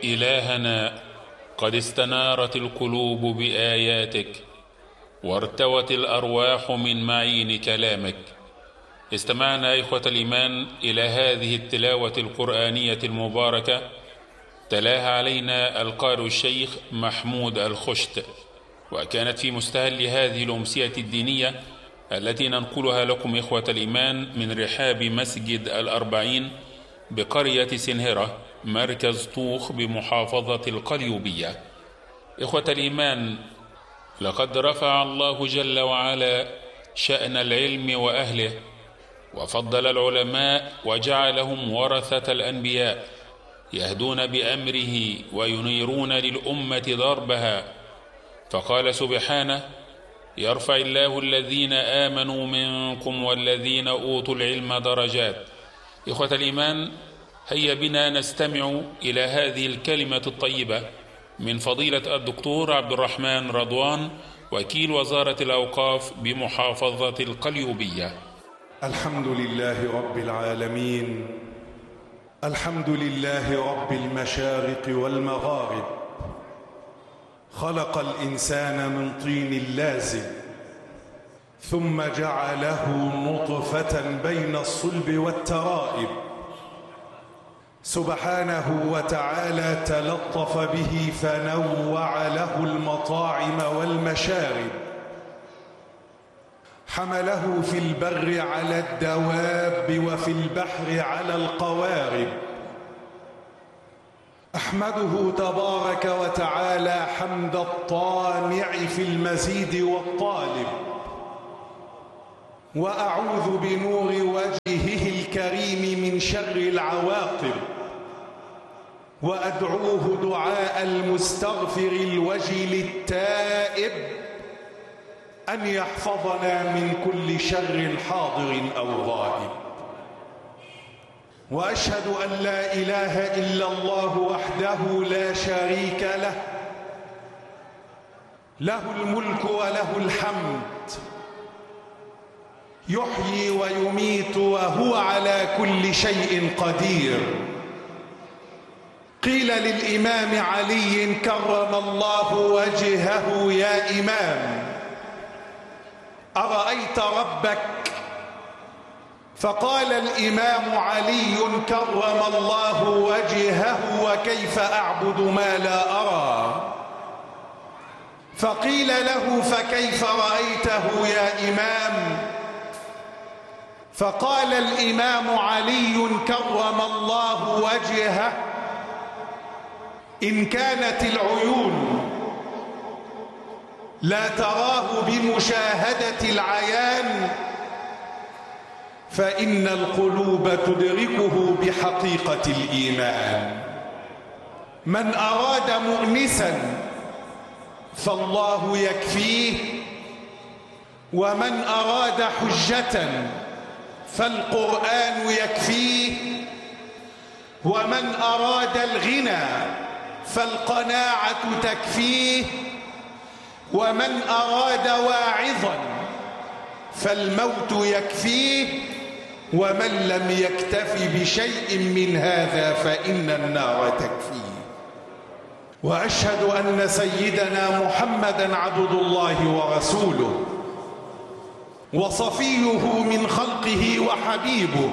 إلهنا قد استنارت القلوب بآياتك وارتوت الأرواح من معين كلامك. استمعنا إخوة الإيمان إلى هذه التلاوة القرآنية المباركة، تلاها علينا القارئ الشيخ محمود الخشت، وكانت في مستهل هذه الأمسية الدينية التي ننقلها لكم إخوة الإيمان من رحاب مسجد الأربعين بقرية سنهرة مركز طوخ بمحافظة القليوبية. إخوة الإيمان، لقد رفع الله جل وعلا شأن العلم وأهله، وفضل العلماء وجعلهم ورثة الأنبياء يهدون بأمره وينيرون للأمة دربها. فقال سبحانه: يرفع الله الذين آمنوا منكم والذين أوتوا العلم درجات. إخوة الإيمان، هيا بنا نستمع إلى هذه الكلمة الطيبة من فضيلة الدكتور عبد الرحمن رضوان، وكيل وزارة الأوقاف بمحافظة القليوبية. الحمد لله رب العالمين، الحمد لله رب المشارق والمغارب. خلق الإنسان من طين لازب، ثم جعله نطفة بين الصلب والترائب. سبحانه وتعالى تلطف به فنوع له المطاعم والمشارب، حمله في البر على الدواب وفي البحر على القوارب. أحمده تبارك وتعالى حمد الطامع في المزيد والطالب، وأعوذ بنور وجهه الكريم من شر العواقب، وأدعوه دعاء المستغفر الوجل التائب أن يحفظنا من كل شر حاضر أو غائب. وأشهد أن لا إله إلا الله وحده لا شريك له، له الملك وله الحمد، يحيي ويميت وهو على كل شيء قدير. قيل للإمام علي كرم الله وجهه: يا إمام، أرأيت ربك؟ فقال الإمام علي كرم الله وجهه: وكيف أعبد ما لا أرى؟ فقيل له: فكيف رأيته يا إمام؟ فقال الإمام علي كرم الله وجهه: إن كانت العيون لا تراه بمشاهدة العيان، فإن القلوب تدركه بحقيقة الإيمان. من أراد مؤنسا فالله يكفيه، ومن أراد حجة فالقرآن يكفيه، ومن أراد الغنى فالقناعة تكفيه، ومن أراد واعظا فالموت يكفيه، ومن لم يكتف بشيء من هذا فإن النار تكفيه. وأشهد أن سيدنا محمدًا عبد الله ورسوله، وصفيه من خلقه وحبيبه.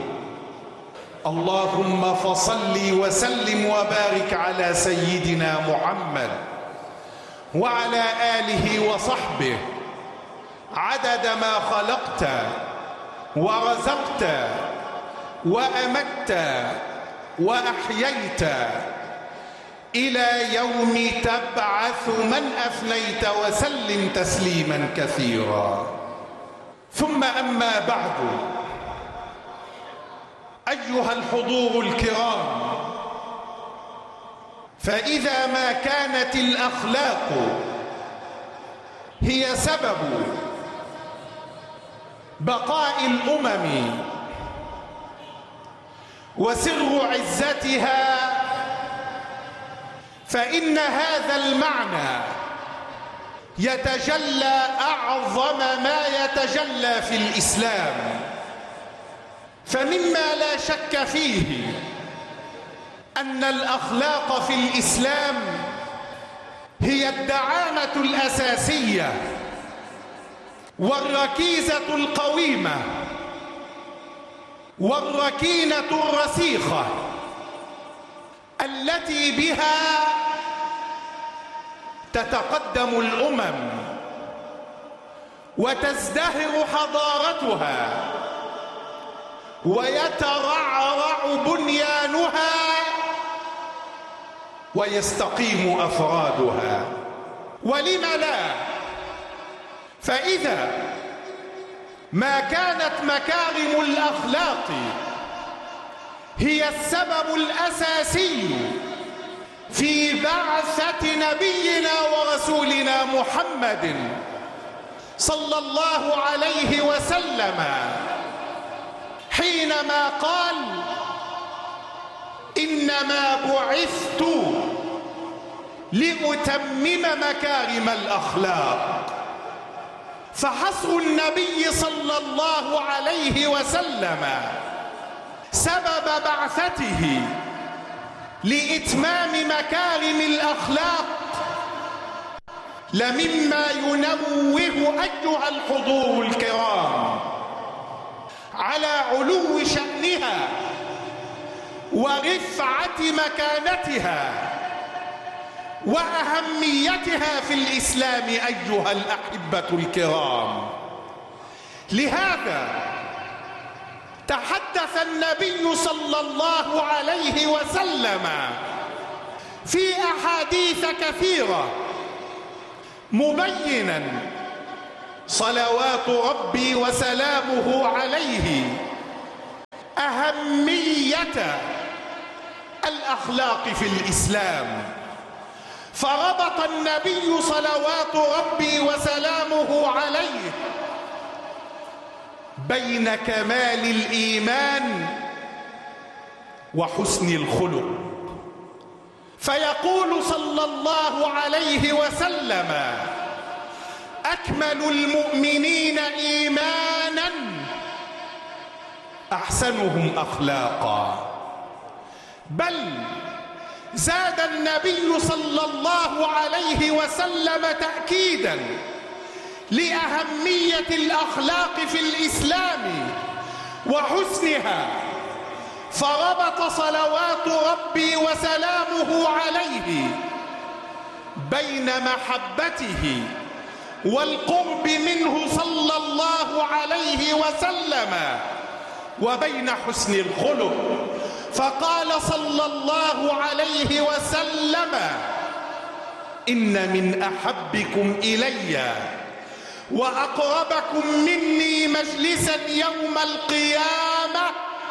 اللهم فصل وسلم وبارك على سيدنا محمد وعلى آله وصحبه عدد ما خلقت ورزقت وأمت وأحييت إلى يوم تبعث من أفنيت، وسلم تسليما كثيرا. ثم أما بعد، أيها الحضور الكرام، فإذا ما كانت الأخلاق هي سبب بقاء الأمم وسر عزتها، فإن هذا المعنى يتجلى أعظم ما يتجلى في الإسلام. فمما لا شك فيه أن الأخلاق في الإسلام هي الدعامة الأساسية والركيزة القويمة والركينة الرسيخة التي بها تتقدم الأمم وتزدهر حضارتها ويترعرع بنيانها ويستقيم أفرادها. ولم لا؟ فإذا ما كانت مكارم الأخلاق هي السبب الأساسي في بعثة نبينا ورسولنا محمد صلى الله عليه وسلم حينما قال: إنما بعثت لأتمم مكارم الأخلاق، فحصر النبي صلى الله عليه وسلم سبب بعثته لإتمام مكارم الأخلاق لمما ينوه أيها الحضور الكرام على علو شأنها ورفعة مكانتها وأهميتها في الإسلام أيها الأحبة الكرام. لهذا تحدث النبي صلى الله عليه وسلم في أحاديث كثيرة مبينا صلوات ربي وسلامه عليه أهمية الأخلاق في الإسلام، فربط النبي صلوات ربي وسلامه عليه بين كمال الإيمان وحسن الخلق، فيقول صلى الله عليه وسلم: أكمل المؤمنين إيمانا أحسنهم أخلاقا. بل زاد النبي صلى الله عليه وسلم تأكيدا لأهمية الأخلاق في الإسلام وحسنها، فربط صلوات ربي وسلامه عليه بين محبته والقرب منه صلى الله عليه وسلم وبين حسن الخلق، فقال صلى الله عليه وسلم: إن من أحبكم إلي وأقربكم مني مجلسا يوم القيامة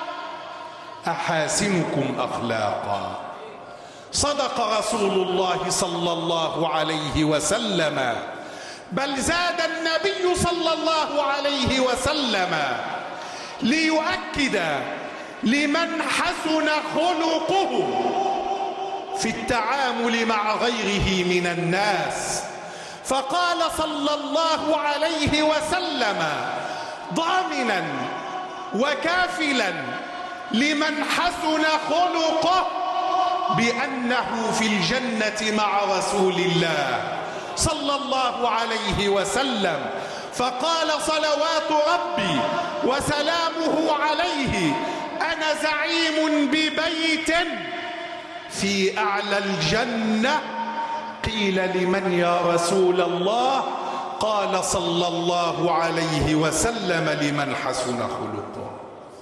أحاسنكم أخلاقا. صدق رسول الله صلى الله عليه وسلم. بل زاد النبي صلى الله عليه وسلم ليؤكد لمن حسن خلقه في التعامل مع غيره من الناس، فقال صلى الله عليه وسلم ضامنا وكافلا لمن حسن خلقه بأنه في الجنة مع رسول الله صلى الله عليه وسلم. فقال صلوات ربي وسلامه عليه: أنا زعيم ببيت في أعلى الجنة. قيل: لمن يا رسول الله؟ قال صلى الله عليه وسلم: لمن حسن خلقه.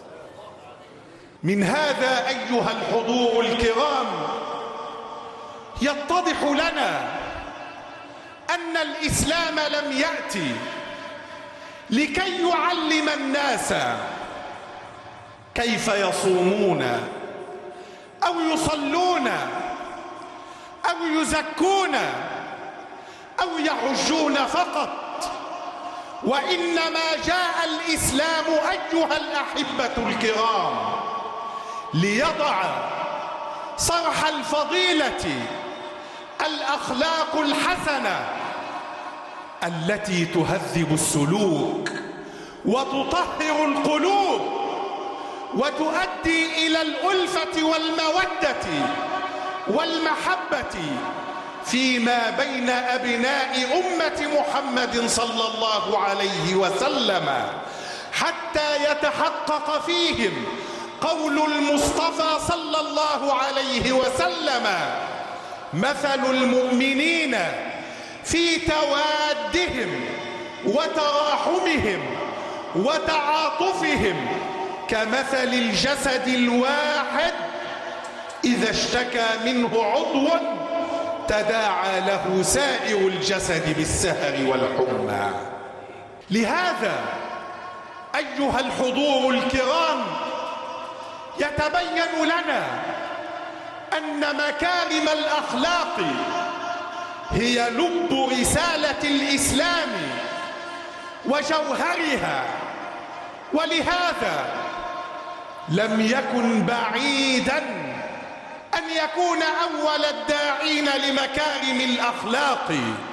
من هذا أيها الحضور الكرام يتضح لنا أن الإسلام لم يأتي لكي يعلم الناس كيف يصومون أو يصلون أو يزكون أو يحجون فقط، وإنما جاء الإسلام أيها الأحبة الكرام ليضع صرح الفضيلة الأخلاق الحسنة التي تهذب السلوك وتطهر القلوب وتؤدي إلى الألفة والمودة والمحبة فيما بين أبناء أمة محمد صلى الله عليه وسلم، حتى يتحقق فيهم قول المصطفى صلى الله عليه وسلم: مثل المؤمنين في توادهم وتراحمهم وتعاطفهم كمثل الجسد الواحد إذا اشتكى منه عضو تداعى له سائر الجسد بالسهر والحمى. لهذا أيها الحضور الكرام، يتبين لنا أن مكارم الأخلاق هي لب رسالة الإسلام وجوهرها، ولهذا لم يكن بعيدا أن يكون أول الداعين لمكارم الأخلاق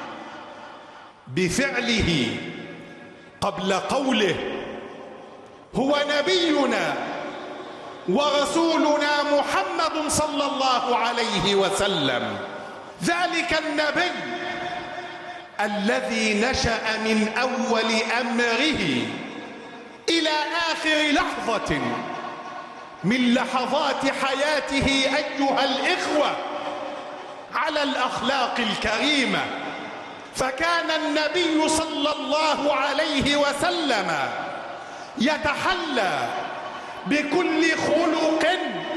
بفعله قبل قوله هو نبينا ورسولنا محمد صلى الله عليه وسلم، ذلك النبي الذي نشأ من أول أمره إلى آخر لحظة من لحظات حياته أيها الإخوة على الأخلاق الكريمة. فكان النبي صلى الله عليه وسلم يتحلى بكل خلق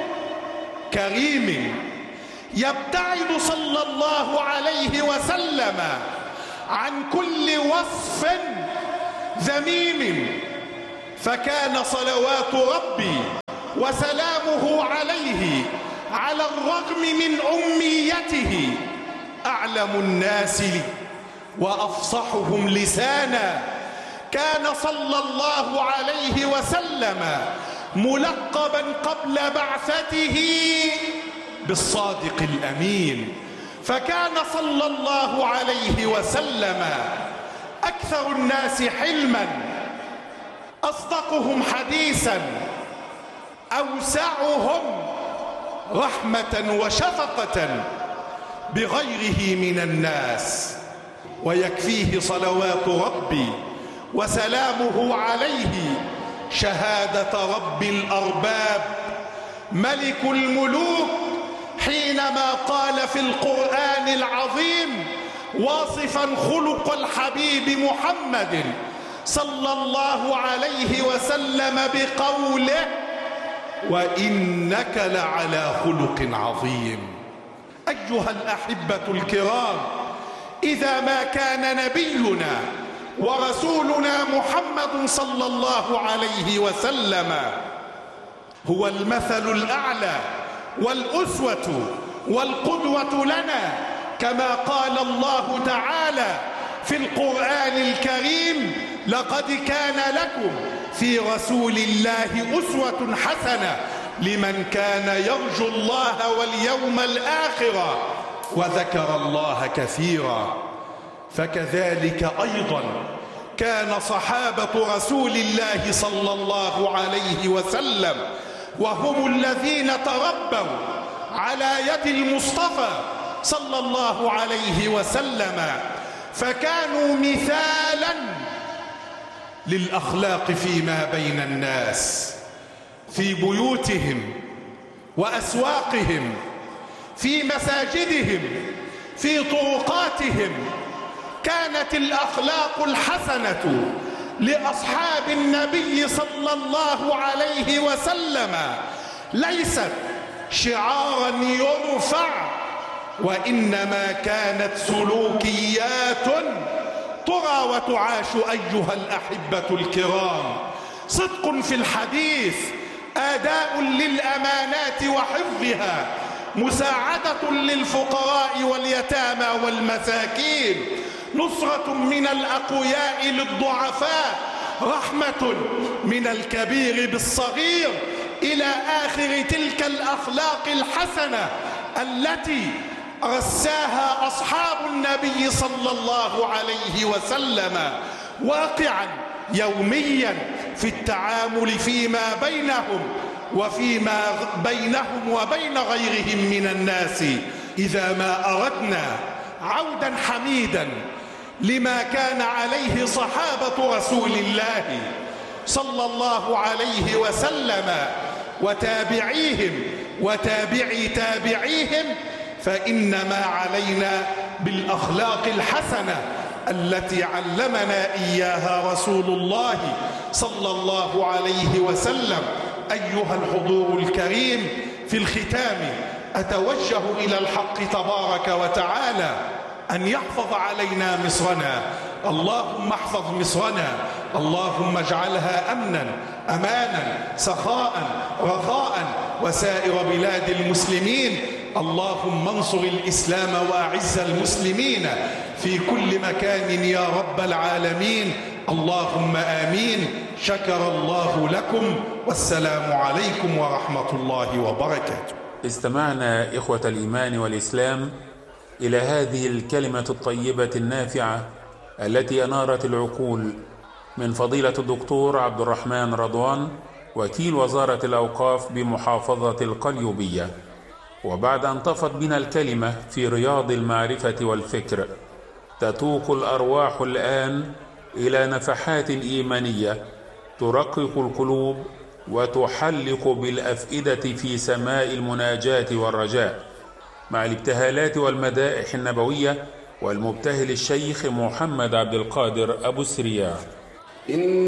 كريم، يبتعد صلى الله عليه وسلم عن كل وصف ذميم. فكان صلوات ربي وسلامه عليه على الرغم من أميته أعلم الناس وأفصحهم لسانا. كان صلى الله عليه وسلم ملقبا قبل بعثته بالصادق الأمين. فكان صلى الله عليه وسلم أكثر الناس حلما، أصدقهم حديثا، أوسعهم رحمة وشفقة بغيره من الناس. ويكفيه صلوات ربي وسلامه عليه شهادة رب الأرباب ملك الملوك حينما قال في القرآن العظيم واصفا خلق الحبيب محمد صلى الله عليه وسلم بقوله: وإنك لعلى خلق عظيم. أيها الأحبة الكرام، إذا ما كان نبينا ورسولنا محمد صلى الله عليه وسلم هو المثل الأعلى والأسوة والقدوة لنا، كما قال الله تعالى في القرآن الكريم: لقد كان لكم في رسول الله أسوة حسنة لمن كان يرجو الله واليوم الآخر وذكر الله كثيرا. فكذلك أيضا كان صحابة رسول الله صلى الله عليه وسلم، وهم الذين تربوا على يد المصطفى صلى الله عليه وسلم، فكانوا مثالا للأخلاق فيما بين الناس، في بيوتهم وأسواقهم، في مساجدهم، في طرقاتهم. كانت الأخلاق الحسنة لأصحاب النبي صلى الله عليه وسلم ليست شعارا يرفع، وإنما كانت سلوكيات ترى وتعاش أيها الأحبة الكرام. صدق في الحديث، أداء للأمانات وحفظها، مساعدة للفقراء واليتامى والمساكين، نصرة من الأقوياء للضعفاء، رحمة من الكبير بالصغير، إلى آخر تلك الأخلاق الحسنة التي رساها أصحاب النبي صلى الله عليه وسلم واقعا يوميا في التعامل فيما بينهم وفيما بينهم وبين غيرهم من الناس. إذا ما أردنا عودا حميدا لما كان عليه صحابة رسول الله صلى الله عليه وسلم وتابعيهم وتابعي تابعيهم، فإنما علينا بالأخلاق الحسنة التي علمنا إياها رسول الله صلى الله عليه وسلم. أيها الحضور الكريم، في الختام أتوجه إلى الحق تبارك وتعالى أن يحفظ علينا مصرنا. اللهم احفظ مصرنا، اللهم اجعلها أمنا أمانا سخاء رخاء وسائر بلاد المسلمين. اللهم انصر الإسلام وأعز المسلمين في كل مكان يا رب العالمين. اللهم آمين. شكر الله لكم، والسلام عليكم ورحمة الله وبركاته. استمعنا إخوة الإيمان والإسلام إلى هذه الكلمة الطيبة النافعة التي أنارت العقول من فضيلة الدكتور عبد الرحمن رضوان، وكيل وزارة الأوقاف بمحافظة القليوبية. وبعد أن طفت بنا الكلمة في رياض المعرفة والفكر، تتوق الأرواح الآن إلى نفحات إيمانية ترقق القلوب وتحلق بالأفئدة في سماء المناجاة والرجاء، مع الابتهالات والمدائح النبوية والمبتهل الشيخ محمد عبد القادر أبو السرياع.